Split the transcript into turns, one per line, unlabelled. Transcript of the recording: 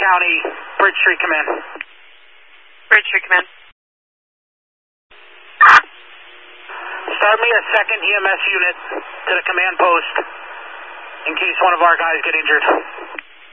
County, Bridge Street, command.
Bridge Street, command.
Start me a second EMS unit to the command post in case one of our guys get injured.